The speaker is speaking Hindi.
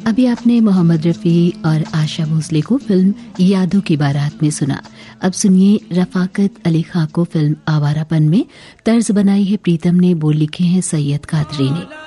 अभी आपने मोहम्मद रफ़ी और आशा भोसले को फिल्म यादों की बारात में सुना। अब सुनिए रफाकत अली खां को फिल्म आवारापन में तर्ज बनाई है प्रीतम ने, बोल लिखे हैं सैयद कादरी ने।